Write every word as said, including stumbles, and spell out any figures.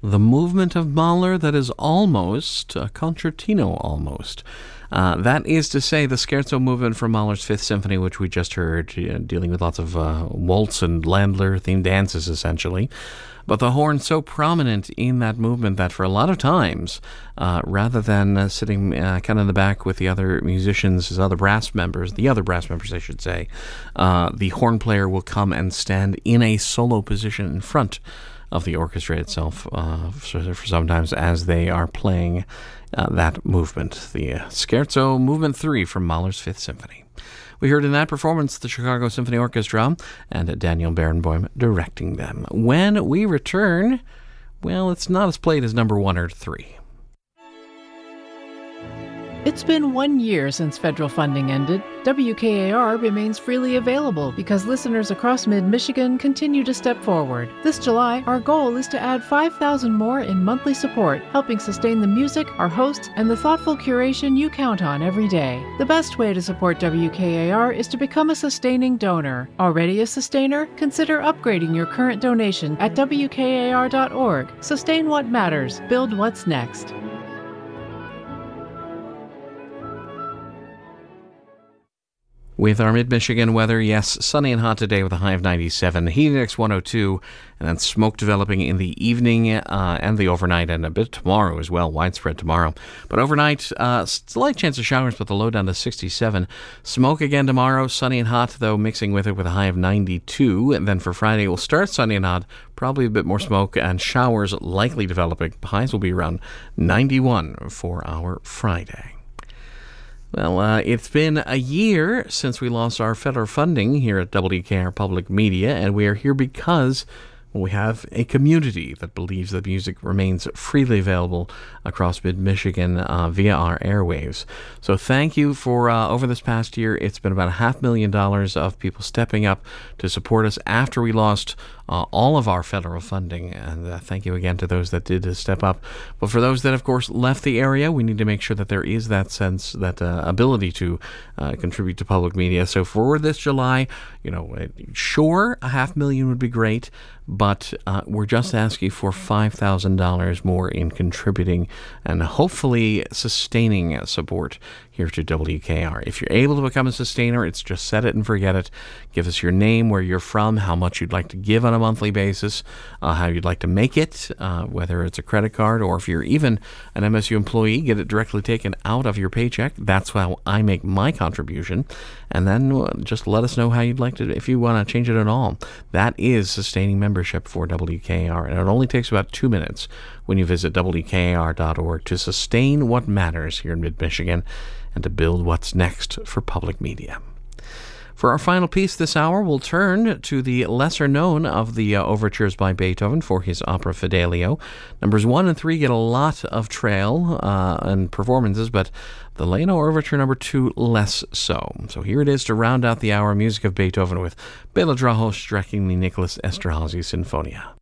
the movement of Mahler that is almost a concertino almost. Uh, that is to say, the scherzo movement from Mahler's Fifth Symphony, which we just heard, you know, dealing with lots of uh, waltz and Landler-themed dances, essentially. But the horn so prominent in that movement that for a lot of times, uh, rather than uh, sitting uh, kind of in the back with the other musicians, his other brass members, the other brass members, I should say, uh, the horn player will come and stand in a solo position in front of the orchestra itself, uh, for, for sometimes as they are playing uh, that movement, the uh, Scherzo Movement three from Mahler's Fifth Symphony. We heard in that performance the Chicago Symphony Orchestra and Daniel Barenboim directing them. When we return, well, it's not as played as number one or three. It's been one year since federal funding ended. W K A R remains freely available because listeners across mid-Michigan continue to step forward. This July, our goal is to add five thousand more in monthly support, helping sustain the music, our hosts, and the thoughtful curation you count on every day. The best way to support W K A R is to become a sustaining donor. Already a sustainer? Consider upgrading your current donation at W K A R dot org. Sustain what matters. Build what's next. With our mid-Michigan weather, yes, sunny and hot today with a high of ninety-seven, heat index one oh two, and then smoke developing in the evening uh, and the overnight, and a bit tomorrow as well, widespread tomorrow. But overnight, uh, slight chance of showers, but the low down to sixty-seven. Smoke again tomorrow, sunny and hot, though, mixing with it with a high of ninety-two. And then for Friday, we'll start sunny and hot, probably a bit more smoke, and showers likely developing. Highs will be around ninety-one for our Friday. Well, uh, it's been a year since we lost our federal funding here at W K R Public Media, and we are here because we have a community that believes that music remains freely available across mid-Michigan uh, via our airwaves. So thank you for, uh, over this past year, it's been about a half million dollars of people stepping up to support us after we lost uh, all of our federal funding. And uh, thank you again to those that did uh, step up. But for those that, of course, left the area, we need to make sure that there is that sense, that uh, ability to uh, contribute to public media. So for this July, you know, sure, a half million would be great, but uh, we're just asking for five thousand dollars more in contributing and hopefully sustaining support here to W K R. If you're able to become a sustainer, it's just set it and forget it. Give us your name, where you're from, how much you'd like to give on a monthly basis, uh, how you'd like to make it, uh, whether it's a credit card or if you're even an M S U employee, get it directly taken out of your paycheck. That's how I make my contribution. And then just let us know how you'd like to, if you want to change it at all. That is sustaining membership for W K R, and it only takes about two minutes when you visit W K A R dot org to sustain what matters here in mid-Michigan and to build what's next for public media. For our final piece this hour, we'll turn to the lesser known of the uh, overtures by Beethoven for his opera Fidelio. Numbers one and three get a lot of trail uh, and performances, but the Leonore Overture number two less so. So here it is to round out the hour, music of Beethoven with Bela Drahoš directing the Nicholas Esterházy Sinfonia.